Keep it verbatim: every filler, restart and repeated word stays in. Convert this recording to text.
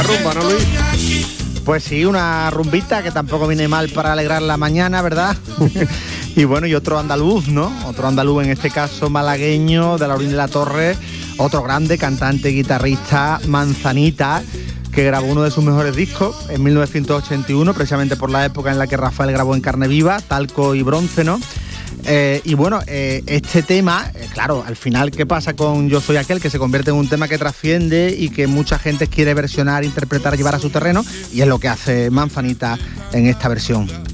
rumba, ¿no, Luis? Pues sí, una rumbita que tampoco viene mal para alegrar la mañana, ¿verdad? Y bueno, y otro andaluz, ¿no? Otro andaluz, en este caso malagueño, de Laurín de la Torre, otro grande cantante, guitarrista, Manzanita, que grabó uno de sus mejores discos en mil novecientos ochenta y uno, precisamente por la época en la que Rafael grabó en carne viva, Talco y Bronce, ¿no? Eh, y bueno, eh, este tema, eh, claro, al final, ¿qué pasa con Yo Soy Aquel? Que se convierte en un tema que trasciende y que mucha gente quiere versionar, interpretar, llevar a su terreno, y es lo que hace Manzanita en esta versión.